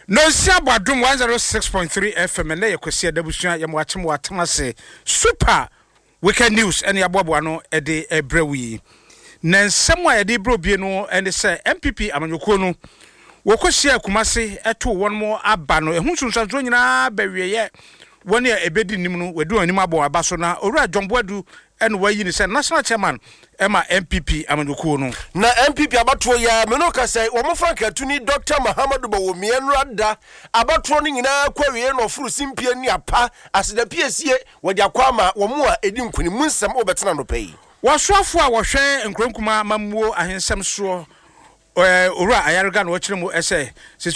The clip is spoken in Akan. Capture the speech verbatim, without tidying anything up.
No Sabadum one oh six point three F M and they kwesi adabusua ya mwachim watamase super weekend news and ya boboano ede ebrewi. Na nsɛm a yɛde bro bie no and say M P P amanyɔkuo no wɔkɔhyia Kumase ɛto one more aba no ehun sunsanso nyinaa bɛwieyɛ wɔne a ebedi nim no wedu anim abɔ aba so na owura Jomboadu and wayi ni say national chairman Emma M P P amanyɔkuo no na M P P abato ya menoka say wɔn franka tuni Doctor Mahamadu Bawumia nrada abato no nyinaa kwawie no furu simpie ni apa aseda piesie wɔde akwama wɔn a edi nkuni mu nsɛm obetena no pɛyi wɔsoafo a wɔhwɛ nkronkuma mamuo ahensɛm so eh owura Ayarga no wɔkyerɛ mu ɛsɛ